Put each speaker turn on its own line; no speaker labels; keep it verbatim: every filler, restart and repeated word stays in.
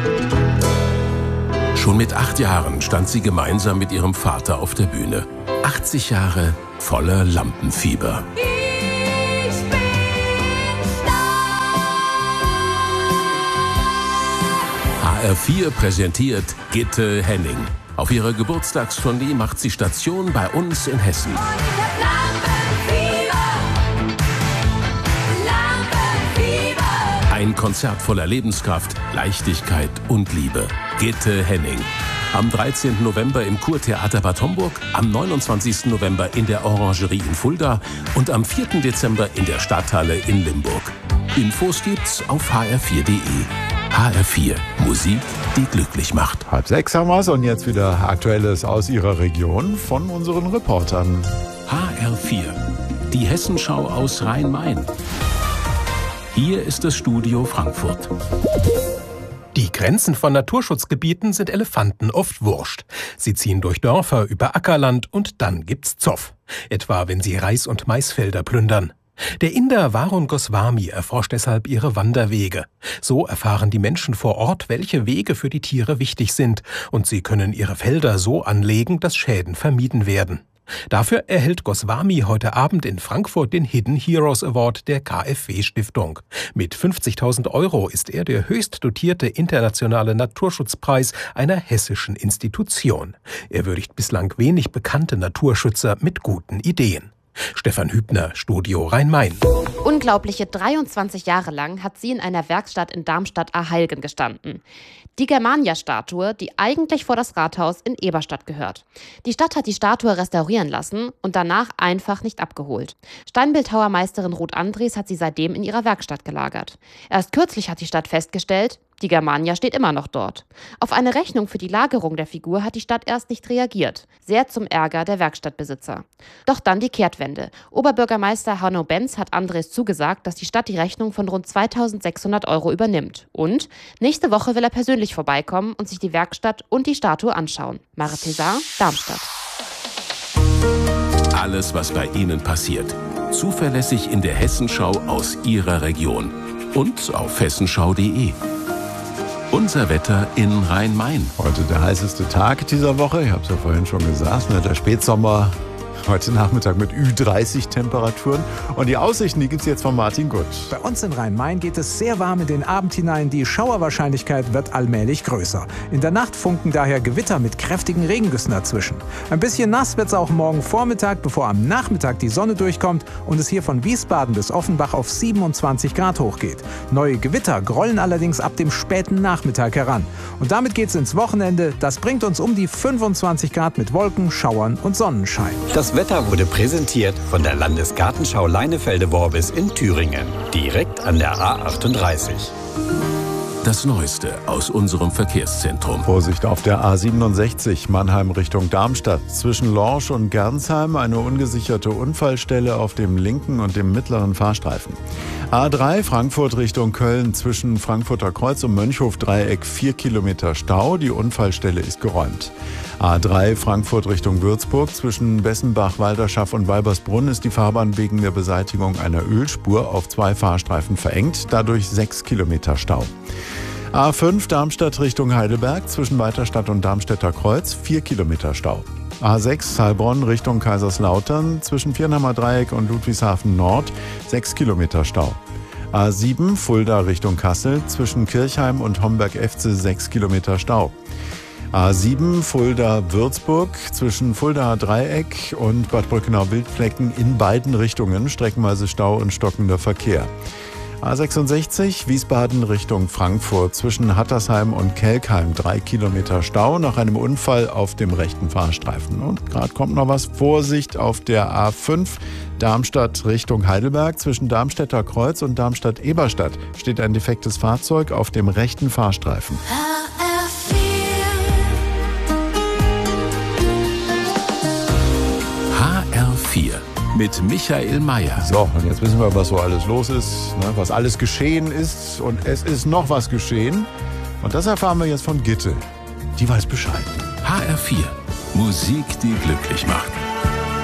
Schon mit acht Jahren stand sie gemeinsam mit ihrem Vater auf der Bühne. achtzig Jahre voller Lampenfieber.
Ich bin stark.
H R vier präsentiert Gitte Henning. Auf ihrer Geburtstagstournee macht sie Station bei uns in Hessen.
Und ich hab Lampenfieber. Lampenfieber.
Ein Konzert voller Lebenskraft, Leichtigkeit und Liebe. Gitte Henning. Am dreizehnten November im Kurtheater Bad Homburg, am neunundzwanzigsten November in der Orangerie in Fulda und am vierten Dezember in der Stadthalle in Limburg. Infos gibt's auf h r vier punkt d e. H R vier. Musik, die glücklich macht.
Halb sechs haben wir's und jetzt wieder Aktuelles aus Ihrer Region von unseren Reportern.
H R vier. Die Hessenschau aus Rhein-Main. Hier ist das Studio Frankfurt.
Die Grenzen von Naturschutzgebieten sind Elefanten oft wurscht. Sie ziehen durch Dörfer, über Ackerland und dann gibt's Zoff. Etwa wenn sie Reis- und Maisfelder plündern. Der Inder Varun Goswami erforscht deshalb ihre Wanderwege. So erfahren die Menschen vor Ort, welche Wege für die Tiere wichtig sind. Und sie können ihre Felder so anlegen, dass Schäden vermieden werden. Dafür erhält Goswami heute Abend in Frankfurt den Hidden Heroes Award der K f W-Stiftung. Mit fünfzigtausend Euro ist er der höchst dotierte internationale Naturschutzpreis einer hessischen Institution. Er würdigt bislang wenig bekannte Naturschützer mit guten Ideen. Stefan Hübner, Studio Rhein-Main.
Unglaubliche dreiundzwanzig Jahre lang hat sie in einer Werkstatt in Darmstadt-Arheilgen gestanden. Die Germania-Statue, die eigentlich vor das Rathaus in Eberstadt gehört. Die Stadt hat die Statue restaurieren lassen und danach einfach nicht abgeholt. Steinbildhauermeisterin Ruth Andries hat sie seitdem in ihrer Werkstatt gelagert. Erst kürzlich hat die Stadt festgestellt, die Germania steht immer noch dort. Auf eine Rechnung für die Lagerung der Figur hat die Stadt erst nicht reagiert. Sehr zum Ärger der Werkstattbesitzer. Doch dann die Kehrtwende. Oberbürgermeister Hanno Benz hat Andres zugesagt, dass die Stadt die Rechnung von rund zweitausendsechshundert Euro übernimmt. Und nächste Woche will er persönlich vorbeikommen und sich die Werkstatt und die Statue anschauen. Mare Pesar, Darmstadt.
Alles, was bei Ihnen passiert. Zuverlässig in der Hessenschau aus Ihrer Region. Und auf hessenschau punkt de. Unser Wetter in Rhein-Main.
Heute der heißeste Tag dieser Woche. Ich habe es ja vorhin schon gesagt, ne, der Spätsommer. Heute Nachmittag mit Ü dreißig Temperaturen. Und die Aussichten, die gibt es jetzt von Martin Gutt.
Bei uns in Rhein-Main geht es sehr warm in den Abend hinein. Die Schauerwahrscheinlichkeit wird allmählich größer. In der Nacht funken daher Gewitter mit kräftigen Regengüssen dazwischen. Ein bisschen nass wird es auch morgen Vormittag, bevor am Nachmittag die Sonne durchkommt und es hier von Wiesbaden bis Offenbach auf siebenundzwanzig Grad hochgeht. Neue Gewitter grollen allerdings ab dem späten Nachmittag heran. Und damit geht es ins Wochenende. Das bringt uns um die fünfundzwanzig Grad mit Wolken, Schauern und Sonnenschein.
Das Wetter wurde präsentiert von der Landesgartenschau Leinefelde-Worbis in Thüringen, direkt an der A achtunddreißig.
Das Neueste aus unserem Verkehrszentrum.
Vorsicht auf der A siebenundsechzig, Mannheim Richtung Darmstadt. Zwischen Lorsch und Gernsheim eine ungesicherte Unfallstelle auf dem linken und dem mittleren Fahrstreifen. A drei, Frankfurt Richtung Köln, zwischen Frankfurter Kreuz und Mönchhof-Dreieck vier Kilometer Stau. Die Unfallstelle ist geräumt. A drei, Frankfurt Richtung Würzburg, zwischen Bessenbach, Walderschaff und Walbersbrunn ist die Fahrbahn wegen der Beseitigung einer Ölspur auf zwei Fahrstreifen verengt. Dadurch sechs Kilometer Stau. A fünf, Darmstadt Richtung Heidelberg, zwischen Weiterstadt und Darmstädter Kreuz, vier Kilometer Stau. A sechs, Heilbronn Richtung Kaiserslautern, zwischen Viernheimer Dreieck und Ludwigshafen Nord, sechs Kilometer Stau. A sieben, Fulda Richtung Kassel, zwischen Kirchheim und Homberg-Efze, sechs Kilometer Stau. A sieben, Fulda-Würzburg, zwischen Fuldaer Dreieck und Bad Brückenau-Wildflecken in beiden Richtungen, streckenweise Stau und stockender Verkehr. A sechsundsechzig, Wiesbaden Richtung Frankfurt, zwischen Hattersheim und Kelkheim, drei Kilometer Stau nach einem Unfall auf dem rechten Fahrstreifen. Und gerade kommt noch was, Vorsicht auf der A fünf, Darmstadt Richtung Heidelberg, zwischen Darmstädter Kreuz und Darmstadt-Eberstadt steht ein defektes Fahrzeug auf dem rechten Fahrstreifen.
H R vier mit Michael Mayer.
So, und jetzt wissen wir, was so alles los ist, ne, was alles geschehen ist. Und es ist noch was geschehen. Und das erfahren wir jetzt von Gitte. Die weiß Bescheid.
H R vier. Musik, die glücklich macht.